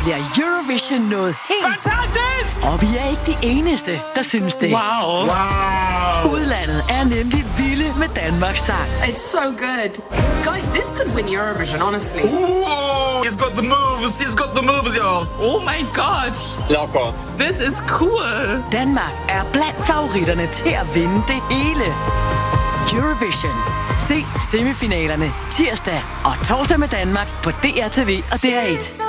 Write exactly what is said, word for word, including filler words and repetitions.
bliver Eurovision noget helt... Fantastisk! Og vi er ikke de eneste, der synes det. Wow. Wow. Udlandet er nemlig vilde med Danmarks sang. It's so good. Guys, this could win Eurovision, honestly. Ooh, he's got the moves. He's got the moves, y'all. Oh my god. Locker. This is cool. Danmark er blandt favoritterne til at vinde det hele. Eurovision. Se semifinalerne tirsdag og torsdag med Danmark på D R T V og D R et.